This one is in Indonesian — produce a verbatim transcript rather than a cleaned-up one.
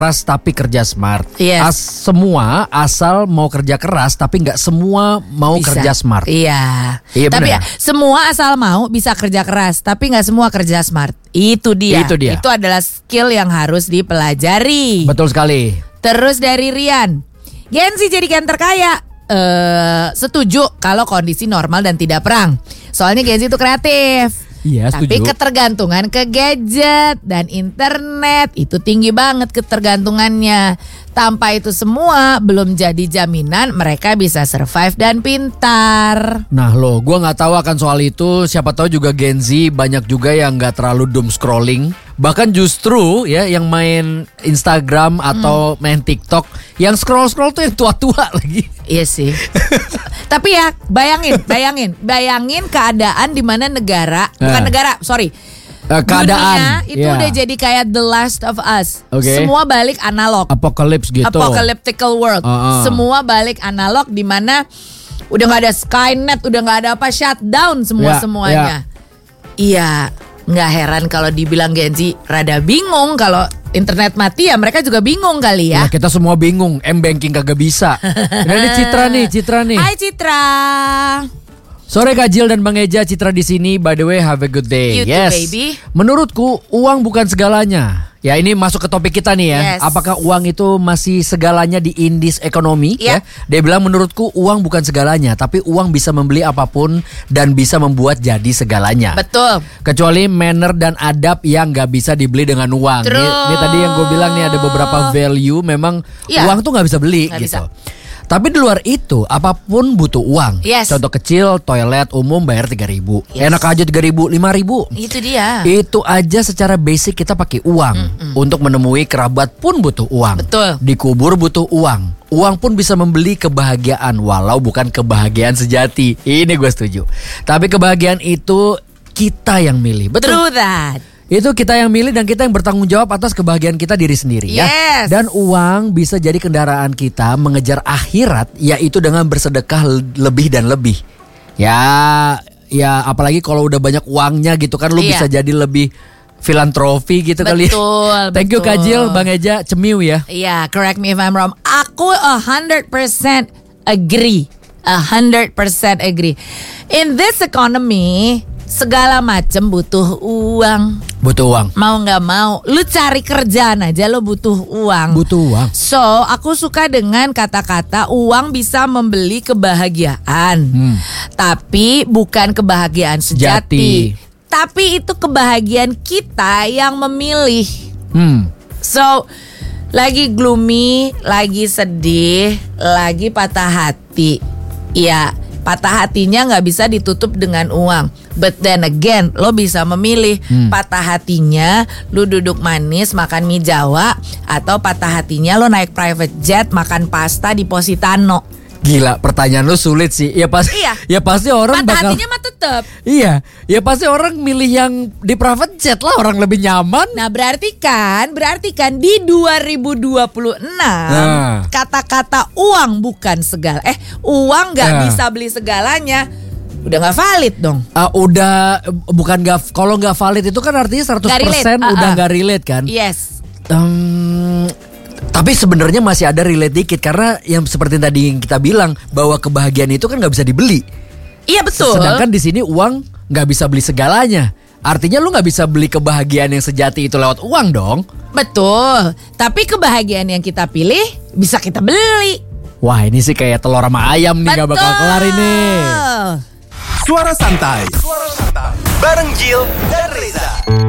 keras tapi kerja smart. Yes. As, semua asal mau kerja keras tapi nggak semua mau Bisa. kerja smart. Iya. Iya, Tapi ya benar. semua asal mau bisa kerja keras, tapi nggak semua kerja smart. Itu dia. Itu dia. Itu adalah skill yang harus dipelajari. Betul sekali. Terus dari Rian, Gen Z jadikan terkaya. Eh, setuju kalau kondisi normal dan tidak perang. Soalnya Gen Z itu kreatif. Iya, Tapi setuju. ketergantungan ke gadget dan internet itu tinggi banget ketergantungannya. Tanpa itu semua belum jadi jaminan mereka bisa survive dan pintar. Nah lo, gue nggak tahu akan soal itu. Siapa tahu juga Gen Z banyak juga yang nggak terlalu doom scrolling. Bahkan justru ya yang main Instagram atau Hmm. main TikTok, yang scroll scroll tuh yang tua-tua lagi. Iya sih. Tapi ya bayangin, bayangin, bayangin keadaan di mana negara, bukan Eh. negara, sorry. Eh, keadaan, Dunia itu iya. udah jadi kayak The Last of Us. Oke. Semua balik analog. Apocalypse gitu. Apocalyptical world. Uh-uh. Semua balik analog di mana udah nggak ada Skynet, udah nggak ada apa, shutdown semua Ya, semuanya. Iya, nggak heran kalau dibilang Gen Z rada bingung kalau internet mati, ya mereka juga bingung kali Ya ya. kita semua bingung, M-banking kagak bisa. Nah, ini Citra nih, Citra nih. Hai Citra. Sore Kak Jill dan Bang Eja, Citra di sini. By the way, have a good day. You too, Yes. baby. Menurutku uang bukan segalanya. Ya ini masuk ke topik kita nih ya. Yes. Apakah uang itu masih segalanya di indis ekonomi? Iya. Ya. Dia bilang menurutku uang bukan segalanya, tapi uang bisa membeli apapun dan bisa membuat jadi segalanya. Betul. Kecuali manner dan adab yang nggak bisa dibeli dengan uang. Ini, True. ini tadi yang gue bilang nih, ada beberapa value memang Iya. uang tuh nggak bisa beli Nggak gitu. bisa. Tapi di luar itu apapun butuh uang. Yes. Contoh kecil, toilet umum bayar tiga ribu. Yes. Enak aja tiga ribu, lima ribu. Itu dia. Itu aja secara basic kita pakai uang. Untuk menemui kerabat pun butuh uang. Betul. Dikubur butuh uang. Uang pun bisa membeli kebahagiaan, walau bukan kebahagiaan sejati. Ini gue setuju. Tapi kebahagiaan itu kita yang milih. Betul. True that. Itu kita yang milih dan kita yang bertanggung jawab atas kebahagiaan kita diri sendiri ya. Yes. Dan uang bisa jadi kendaraan kita mengejar akhirat, yaitu dengan bersedekah le- lebih dan lebih. Ya, ya apalagi kalau udah banyak uangnya gitu kan, lu Iya. bisa jadi lebih filantropi gitu kali. Betul, Thank you betul. Kak Jill, Bang Eja, cemiu ya. Iya, correct me if I'm wrong. Aku a hundred percent agree, a hundred percent agree. In this economy, segala macam butuh uang. Butuh uang. Mau nggak mau, lu cari kerjaan aja lo butuh uang. Butuh uang. So, aku suka dengan kata-kata uang bisa membeli kebahagiaan. Hmm. Tapi bukan kebahagiaan sejati. Jati. Tapi itu kebahagiaan kita yang memilih. Hmm. So, lagi gloomy, lagi sedih, lagi patah hati. Ya, patah hatinya nggak bisa ditutup dengan uang. But then again, lo bisa memilih patah hatinya lo duduk manis makan mie Jawa, atau patah hatinya lo naik private jet makan pasta di Positano. Gila, pertanyaan lu sulit sih. Ya pasti. Iya. Ya pasti orang Patah bakal. hatinya mah tetep. Iya, ya pasti orang milih yang di private jet lah, orang lebih nyaman. Nah berarti kan, berarti kan di dua ribu dua puluh enam Nah. kata-kata uang bukan segala, eh uang nggak Nah. bisa beli segalanya, udah nggak valid dong. Ah, udah bukan gak, kalau nggak valid itu kan artinya seratus persen Nggak relate. udah Ah, ah. nggak relate kan. Yes. Em, tapi sebenarnya masih ada relate dikit, karena yang seperti tadi yang kita bilang bahwa kebahagiaan itu kan nggak bisa dibeli. Iya betul. Sedangkan di sini uang nggak bisa beli segalanya. Artinya lu nggak bisa beli kebahagiaan yang sejati itu lewat uang dong. Betul. Tapi kebahagiaan yang kita pilih bisa kita beli. Wah ini sih kayak telur sama ayam nih, nggak bakal kelar ini. Suara santai. Suara santai. Bareng Jill dan Reza.